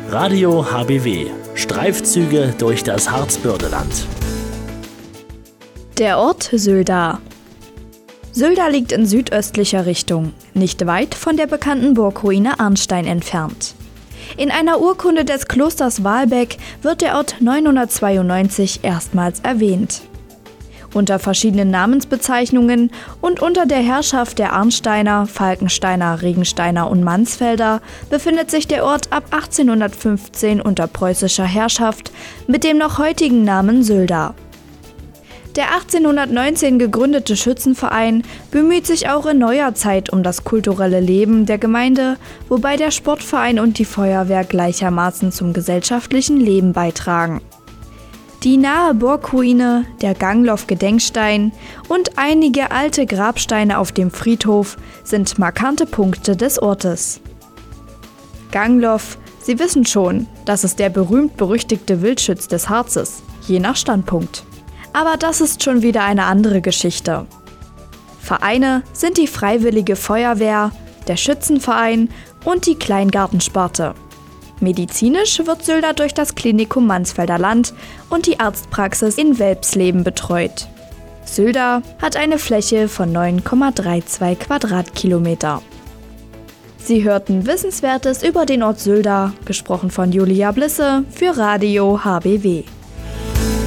Radio HBW. Streifzüge durch das Harzbördeland. Der Ort Sylda. Sylda liegt in südöstlicher Richtung, nicht weit von der bekannten Burgruine Arnstein entfernt. In einer Urkunde des Klosters Walbeck wird der Ort 992 erstmals erwähnt. Unter verschiedenen Namensbezeichnungen und unter der Herrschaft der Arnsteiner, Falkensteiner, Regensteiner und Mansfelder befindet sich der Ort ab 1815 unter preußischer Herrschaft mit dem noch heutigen Namen Sylda. Der 1819 gegründete Schützenverein bemüht sich auch in neuer Zeit um das kulturelle Leben der Gemeinde, wobei der Sportverein und die Feuerwehr gleichermaßen zum gesellschaftlichen Leben beitragen. Die nahe Burgruine, der Gangloff-Gedenkstein und einige alte Grabsteine auf dem Friedhof sind markante Punkte des Ortes. Gangloff, Sie wissen schon, das ist der berühmt-berüchtigte Wildschütz des Harzes, je nach Standpunkt. Aber das ist schon wieder eine andere Geschichte. Vereine sind die Freiwillige Feuerwehr, der Schützenverein und die Kleingartensparte. Medizinisch wird Sylda durch das Klinikum Mansfelder Land und die Arztpraxis in Welpsleben betreut. Sylda hat eine Fläche von 9,32 Quadratkilometer. Sie hörten Wissenswertes über den Ort Sylda, gesprochen von Julia Blisse für Radio HBW.